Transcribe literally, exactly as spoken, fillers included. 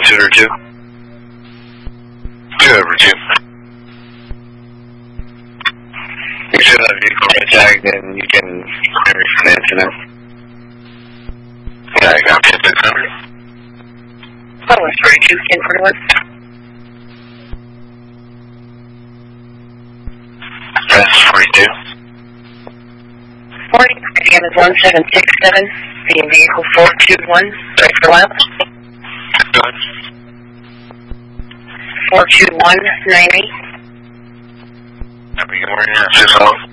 two over two. two over two. You should have vehicle red tagged and you can memory for the incident. Yeah, I got ten six hundred. Oh, it's forty-two, ten forty-one. That's forty-two. forty, again is one seven six seven, being vehicle four two one, sorry for a while. four two one nine eight. Happy morning, six oh.